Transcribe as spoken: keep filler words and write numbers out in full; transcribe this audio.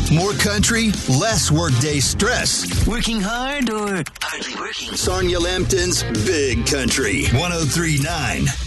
More country, less workday stress. Working hard or hardly working? Sonia Lampton's Big Country, one oh three point nine